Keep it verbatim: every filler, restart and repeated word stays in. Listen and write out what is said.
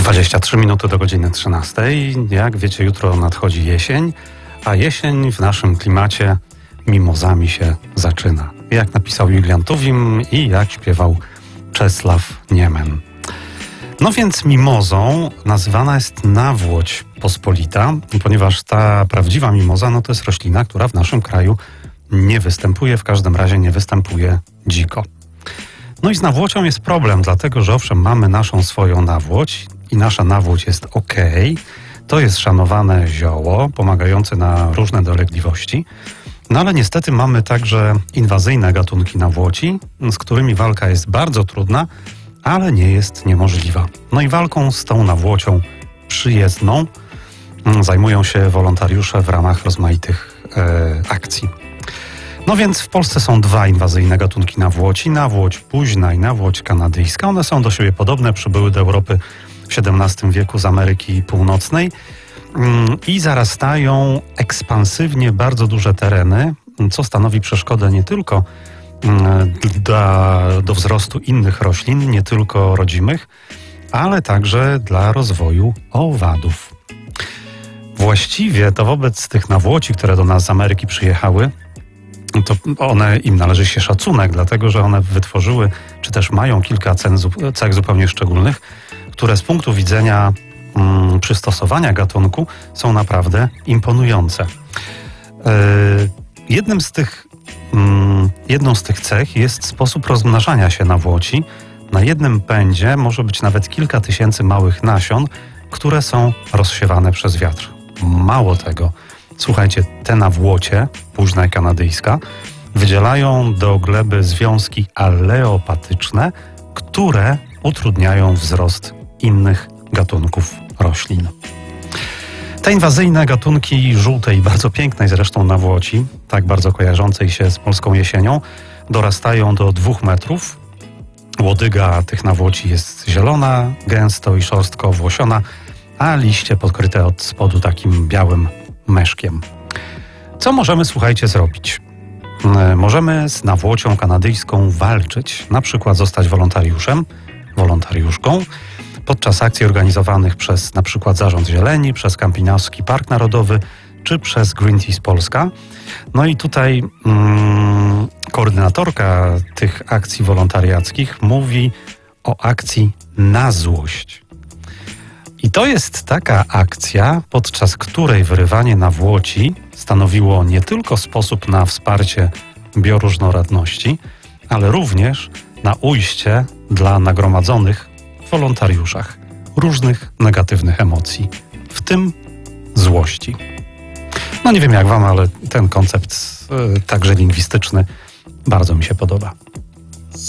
dwadzieścia trzy minuty do godziny trzynastej. Jak wiecie, jutro nadchodzi jesień, a jesień w naszym klimacie mimozami się zaczyna. Jak napisał Julian Tuwim i jak śpiewał Czesław Niemen. No więc mimozą nazywana jest nawłoć pospolita, ponieważ ta prawdziwa mimoza no to jest roślina, która w naszym kraju nie występuje, w każdym razie nie występuje dziko. No i z nawłocią jest problem, dlatego że owszem, mamy naszą swoją nawłoć i nasza nawłoć jest okej. To jest szanowane zioło, pomagające na różne dolegliwości. No ale niestety mamy także inwazyjne gatunki nawłoci, z którymi walka jest bardzo trudna, ale nie jest niemożliwa. No i walką z tą nawłocią przyjezdną zajmują się wolontariusze w ramach rozmaitych e, akcji. No więc w Polsce są dwa inwazyjne gatunki nawłoci, nawłoć późna i nawłoć kanadyjska. One są do siebie podobne, przybyły do Europy w siedemnastym wieku z Ameryki Północnej i zarastają ekspansywnie bardzo duże tereny, co stanowi przeszkodę nie tylko dla, do wzrostu innych roślin, nie tylko rodzimych, ale także dla rozwoju owadów. Właściwie to wobec tych nawłoci, które do nas z Ameryki przyjechały, to one, im należy się szacunek, dlatego że one wytworzyły, czy też mają kilka cech zupełnie szczególnych, które z punktu widzenia mm, przystosowania gatunku są naprawdę imponujące. Yy, jednym z tych, mm, jedną z tych cech jest sposób rozmnażania się nawłoci. Na jednym pędzie może być nawet kilka tysięcy małych nasion, które są rozsiewane przez wiatr. Mało tego, słuchajcie, te nawłocie, późna i kanadyjska, wydzielają do gleby związki aleopatyczne, które utrudniają wzrost innych gatunków roślin. Te inwazyjne gatunki żółtej, bardzo pięknej zresztą nawłoci, tak bardzo kojarzącej się z polską jesienią, dorastają do dwóch metrów. Łodyga tych nawłoci jest zielona, gęsto i szorstko owłosiona, a liście pokryte od spodu takim białym meszkiem. Co możemy, słuchajcie, zrobić? Możemy z nawłocią kanadyjską walczyć, na przykład zostać wolontariuszem, wolontariuszką, podczas akcji organizowanych przez na przykład Zarząd Zieleni, przez Kampinoski Park Narodowy, czy przez Greenpeace Polska. No i tutaj mm, koordynatorka tych akcji wolontariackich mówi o akcji Na Złość. I to jest taka akcja, podczas której wyrywanie nawłoci stanowiło nie tylko sposób na wsparcie bioróżnorodności, ale również na ujście dla nagromadzonych w wolontariuszach różnych negatywnych emocji, w tym złości. No nie wiem jak wam, ale ten koncept, yy, także lingwistyczny, bardzo mi się podoba.